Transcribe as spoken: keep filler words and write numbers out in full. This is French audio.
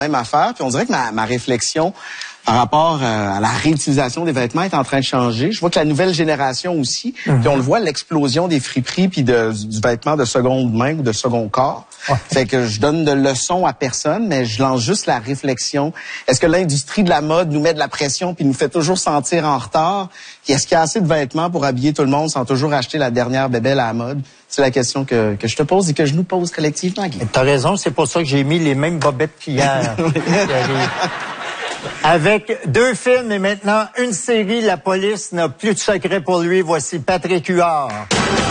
Même affaire, puis on dirait que ma, ma réflexion par rapport euh, à la réutilisation des vêtements est en train de changer. Je vois que la nouvelle génération aussi, mm-hmm. puis on le voit, l'explosion des friperies puis de, du vêtement de seconde main ou de second corps. Ouais. Fait que je donne de leçons à personne, mais je lance juste la réflexion. Est-ce que l'industrie de la mode nous met de la pression puis nous fait toujours sentir en retard? Puis est-ce qu'il y a assez de vêtements pour habiller tout le monde sans toujours acheter la dernière bébelle à la mode? C'est la question que, que je te pose et que je nous pose collectivement, Guy. T'as raison, c'est pour ça que j'ai mis les mêmes bobettes qu'hier. Avec deux films et maintenant une série, la police n'a plus de secret pour lui. Voici Patrick Huard.